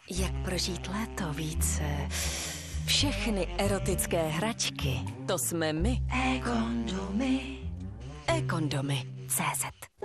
Jak prožít léto více? Všechny erotické hračky, to jsme my. E-kondomy. E-kondomy. CZ.